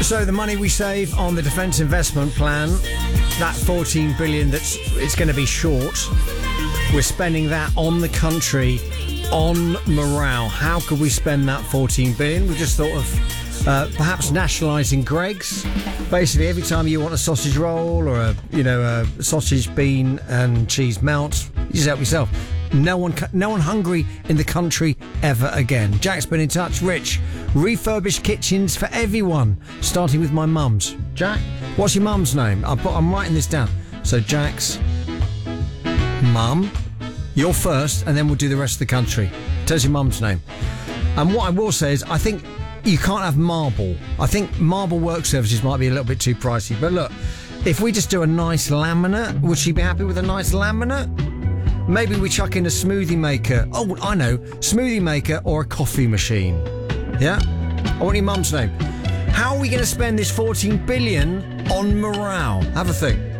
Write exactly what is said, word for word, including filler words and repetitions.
So the money we save on the defence investment plan, that fourteen billion that's it's going to be short, we're spending that on the country, on morale. How could we spend that fourteen billion? We just thought of uh, perhaps nationalising Greggs. Basically, every time you want a sausage roll or a you know a sausage, bean and cheese melt, you just help yourself. No one, no one hungry in the country ever again. Jack's been in touch. Rich, refurbished kitchens for everyone, starting with my mum's. Jack, what's your mum's name? I'm, I'm writing this down. So Jack's mum, you're first, and then we'll do the rest of the country. Tell us your mum's name. And what I will say is, I think you can't have marble. I think marble work services might be a little bit too pricey. But look, if we just do a nice laminate, would she be happy with a nice laminate? Maybe we chuck in a smoothie maker. Oh, I know. Smoothie maker or a coffee machine. Yeah? I want your mum's name. How are we going to spend this fourteen billion on morale? Have a think.